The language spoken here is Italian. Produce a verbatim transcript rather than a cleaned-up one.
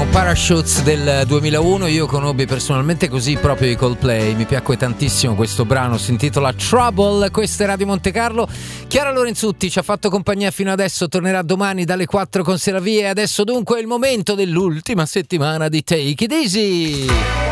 Parachutes del duemilauno. Io conobbi personalmente così proprio i Coldplay. Mi piacque tantissimo questo brano, si intitola Trouble. Questa è Radio Monte Carlo. Chiara Lorenzutti ci ha fatto compagnia fino adesso, tornerà domani dalle quattro con Seravia. E adesso dunque è il momento dell'ultima settimana di Take It Easy.